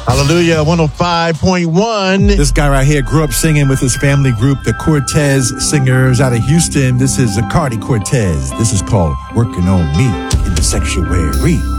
Hallelujah, 105.1. This guy right here grew up singing with his family group, the Cortez Singers out of Houston. This is Zacardi Cortez. This is called Working on Me in the Sanctuary.